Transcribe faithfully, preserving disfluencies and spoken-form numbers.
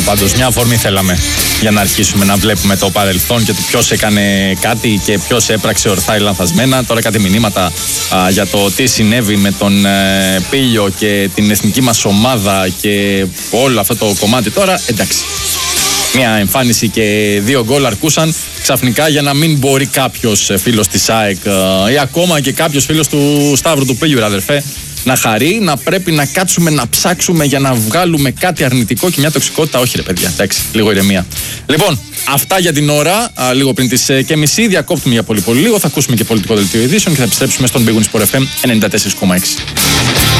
πάντως. Μια αφορμή θέλαμε για να αρχίσουμε να βλέπουμε το παρελθόν και το ποιος έκανε κάτι και ποιος έπραξε ορθά ή λανθασμένα. Τώρα κάτι μηνύματα α, για το τι συνέβη με τον ε, Πίλιο και την εθνική μας ομάδα και όλο αυτό το κομμάτι τώρα. Εντάξει. Μια εμφάνιση και δύο γκολ αρκούσαν ξαφνικά για να μην μπορεί κάποιος φίλος της ΑΕΚ ή ακόμα και κάποιος φίλος του Σταύρου του Πίλιου, αδερφέ, να χαρεί, να πρέπει να κάτσουμε να ψάξουμε για να βγάλουμε κάτι αρνητικό και μια τοξικότητα. Όχι, ρε παιδιά, εντάξει, λίγο ηρεμία. Λοιπόν, αυτά για την ώρα. Α, λίγο πριν τις και μισή, διακόπτουμε για πολύ πολύ λίγο. Θα ακούσουμε και πολιτικό δελτίο ειδήσεων και θα επιστρέψουμε στον Big Win Sport εφ εμ ενενήντα τέσσερα κόμμα έξι.